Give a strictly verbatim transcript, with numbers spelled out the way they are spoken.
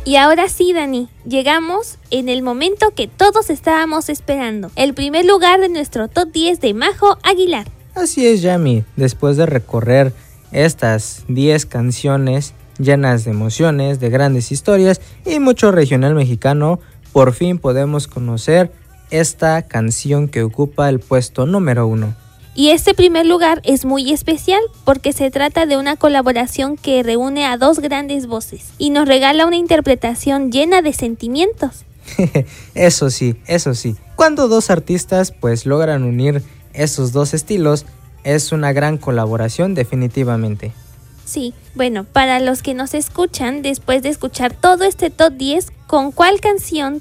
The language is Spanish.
Y ahora sí, Dani, llegamos en el momento que todos estábamos esperando, el primer lugar de nuestro top diez de Majo Aguilar. Así es, Yami, después de recorrer estas diez canciones llenas de emociones, de grandes historias y mucho regional mexicano, por fin podemos conocer esta canción que ocupa el puesto número uno. Y este primer lugar es muy especial porque se trata de una colaboración que reúne a dos grandes voces y nos regala una interpretación llena de sentimientos. Eso sí, eso sí. Cuando dos artistas pues logran unir esos dos estilos, es una gran colaboración definitivamente. Sí, bueno, para los que nos escuchan, después de escuchar todo este top diez, ¿con cuál canción